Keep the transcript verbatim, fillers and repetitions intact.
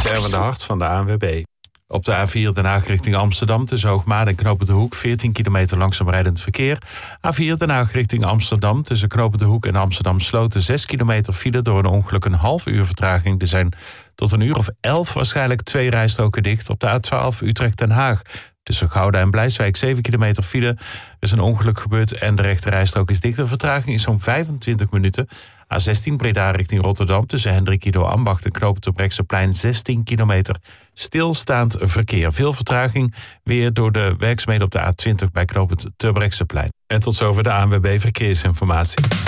Erwin de Hart van de A N W B. Op de A vier Den Haag richting Amsterdam tussen Hoogmaat en Knoopend de Hoek veertien kilometer langzaam rijdend verkeer. A vier Den Haag richting Amsterdam tussen Knoopend de Hoek en Amsterdam Sloten zes kilometer file door een ongeluk, een half uur vertraging. Er zijn tot een uur of elf waarschijnlijk twee rijstroken dicht. Op de A twaalf Utrecht Den Haag tussen Gouda en Blijswijk zeven kilometer file. Er is een ongeluk gebeurd en de rechte rijstrook is dicht. De vertraging is zo'n vijfentwintig minuten. A zestien Breda richting Rotterdam tussen Hendrikido Ambacht en Knoopend Terbrechtseplein zestien kilometer stilstaand verkeer. Veel vertraging weer door de werkzaamheden op de A twintig bij Knoopend Terbrechtseplein. En tot zover de A N W B Verkeersinformatie.